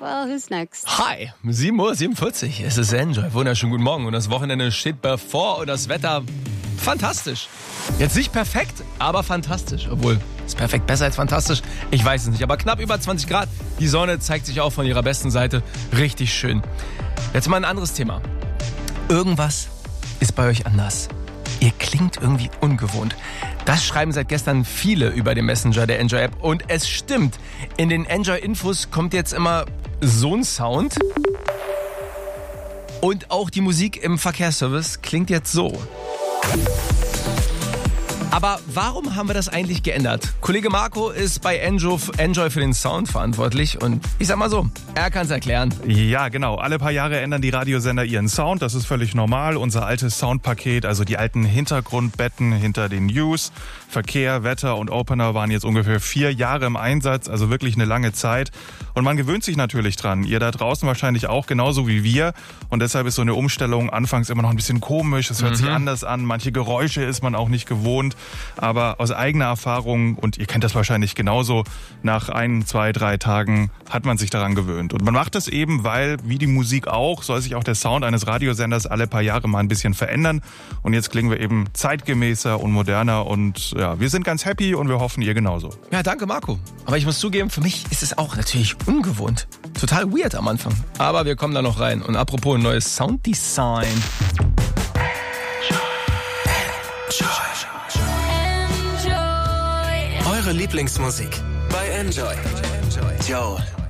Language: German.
Well, who's next? Hi, 7:47 Uhr, es ist Enjoy. Wunderschönen guten Morgen und das Wochenende steht bevor und das Wetter fantastisch. Jetzt nicht perfekt, aber fantastisch. Obwohl, ist perfekt besser als fantastisch? Ich weiß es nicht, aber knapp über 20 Grad. Die Sonne zeigt sich auch von ihrer besten Seite. Richtig schön. Jetzt mal ein anderes Thema. Irgendwas ist bei euch anders. Ihr klingt irgendwie ungewohnt. Das schreiben seit gestern viele über den Messenger der Enjoy-App. Und es stimmt, in den Enjoy-Infos kommt jetzt immer so ein Sound. Und auch die Musik im Verkehrsservice klingt jetzt so. Aber warum haben wir das eigentlich geändert? Kollege Marco ist bei Enjoy für den Sound verantwortlich und ich sag mal so, er kann es erklären. Ja, genau. Alle paar Jahre ändern die Radiosender ihren Sound. Das ist völlig normal. Unser altes Soundpaket, also die alten Hintergrundbetten hinter den News, Verkehr, Wetter und Opener waren jetzt ungefähr 4 Jahre im Einsatz, also wirklich eine lange Zeit. Und man gewöhnt sich natürlich dran. Ihr da draußen wahrscheinlich auch, genauso wie wir. Und deshalb ist so eine Umstellung anfangs immer noch ein bisschen komisch. Es hört sich anders an. Manche Geräusche ist man auch nicht gewohnt. Aber aus eigener Erfahrung, und ihr kennt das wahrscheinlich genauso, nach 1, 2, 3 Tagen hat man sich daran gewöhnt. Und man macht das eben, weil, wie die Musik auch, soll sich auch der Sound eines Radiosenders alle paar Jahre mal ein bisschen verändern. Und jetzt klingen wir eben zeitgemäßer und moderner. Und ja, wir sind ganz happy und wir hoffen, ihr genauso. Ja, danke Marco. Aber ich muss zugeben, für mich ist es auch natürlich ungewohnt. Total weird am Anfang. Aber wir kommen da noch rein. Und apropos neues Sounddesign. Eure Lieblingsmusik bei Enjoy. Joel.